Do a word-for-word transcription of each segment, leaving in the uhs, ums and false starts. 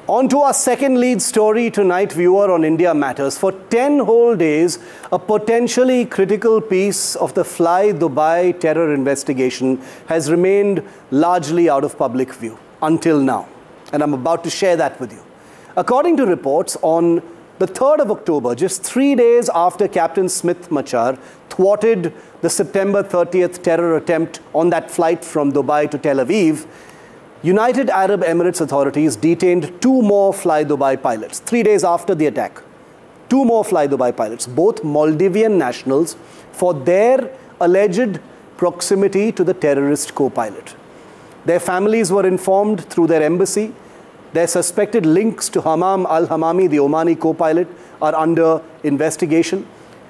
On to our second lead story tonight, viewer, on India Matters. For ten whole days, a potentially critical piece of the Fly Dubai terror investigation has remained largely out of public view until now. And I'm about to share that with you. According to reports, on the third of October, just three days after Captain Smith Machar thwarted the September thirtieth terror attempt on that flight from Dubai to Tel Aviv, United Arab Emirates authorities detained two more Fly Dubai pilots, three days after the attack. Two more Fly Dubai pilots, both Maldivian nationals, for their alleged proximity to the terrorist co-pilot. Their families were informed through their embassy. Their suspected links to Hamam al-Hamami, the Omani co-pilot, are under investigation.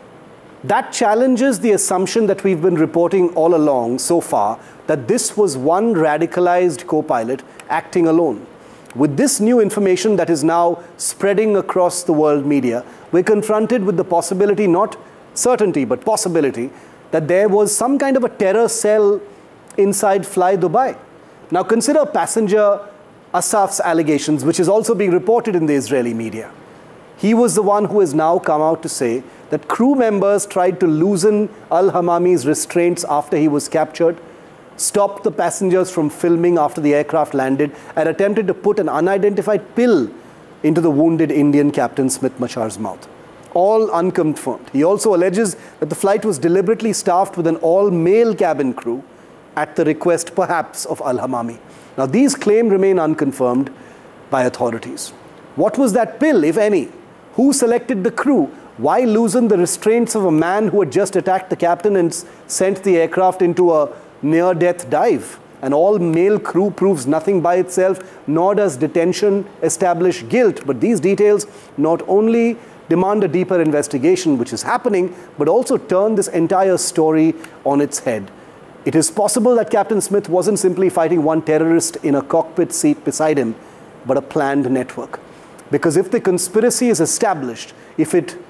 That challenges the assumption that we've been reporting all along so far, that this was one radicalized co-pilot acting alone. With this new information that is now spreading across the world media, we're confronted with the possibility, not certainty, but possibility, that there was some kind of a terror cell inside Fly Dubai. Now consider passenger Asaf's allegations, which is also being reported in the Israeli media. He was the one who has now come out to say that crew members tried to loosen al-Hamami's restraints after he was captured, stopped the passengers from filming after the aircraft landed, and attempted to put an unidentified pill into the wounded Indian Captain Smith Machar's mouth. All unconfirmed. He also alleges that the flight was deliberately staffed with an all-male cabin crew at the request, perhaps, of al-Hamami. Now, these claims remain unconfirmed by authorities. What was that pill, if any? Who selected the crew? Why loosen the restraints of a man who had just attacked the captain and sent the aircraft into a near-death dive? An all-male crew proves nothing by itself, nor does detention establish guilt. But these details not only demand a deeper investigation, which is happening, but also turn this entire story on its head. It is possible that Captain Smith wasn't simply fighting one terrorist in a cockpit seat beside him, but a planned network. Because if the conspiracy is established, if it